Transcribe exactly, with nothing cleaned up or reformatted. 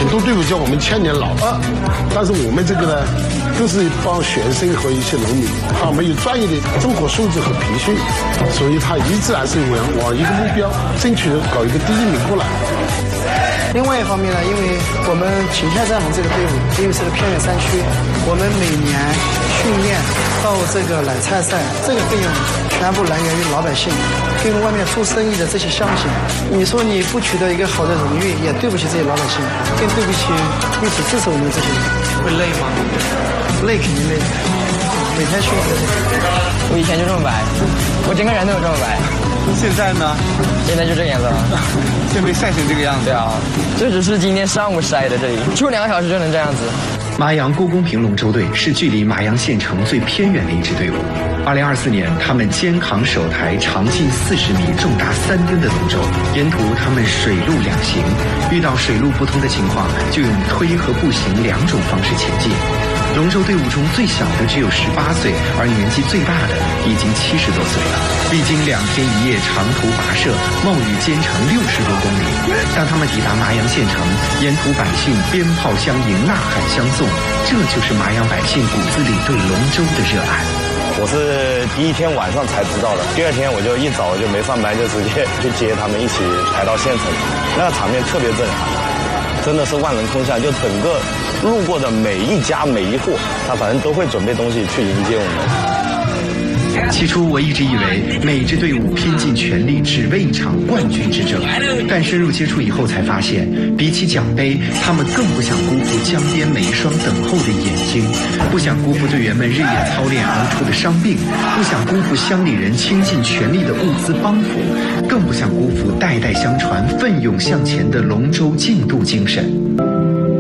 很多队伍叫我们千年老二，但是我们这个呢，都是一帮学生和一些农民，他没有专业的综合素质和培训，所以他一直还是往往一个目标，争取搞一个第一名过来。 另外一方面呢，因为我们秦县战盟这个队伍，因为是个偏远山区，我们每年训练到这个奶菜赛，这个费用全部来源于老百姓，跟外面做生意的这些乡亲。你说你不取得一个好的荣誉，也对不起这些老百姓，更对不起一起支持我们的这些人。 会累吗？ 累肯定累，每天训练。 我以前就这么白，我整个人都有这么白。 现在呢？ 现在就这个颜色了。 现在被晒成这个样子。 对啊，这只是今天上午晒的，这里就两个小时就能这样子。 麻阳郭公平龙舟队是距离麻阳县城最偏远的一支队伍。二零二四年，他们肩扛首台长近四十米、重达三吨的龙舟，沿途他们水陆两行，遇到水陆不通的情况，就用推和步行两种方式前进。龙舟队伍中最小的只有十八岁，而年纪最大的已经七十多岁了。历经两天一夜长途跋涉，冒雨兼程六十多公里。当他们抵达麻阳县城，沿途百姓鞭炮相迎，呐喊相送，这就是麻阳百姓骨子里对龙舟的热爱。 我是第一天晚上才知道的，第二天我就一早就没上班，就直接去接他们一起来到县城，那个场面特别震撼，真的是万人空巷，就整个路过的每一家每一户，他反正都会准备东西去迎接我们。 起初我一直以为每支队伍拼尽全力只为一场冠军之争，但深入接触以后才发现，比起奖杯，他们更不想辜负江边每一双等候的眼睛，不想辜负队员们日夜操练熬出的伤病，不想辜负乡里人倾尽全力的物资帮扶，更不想辜负代代相传奋勇向前的龙舟竞渡精神。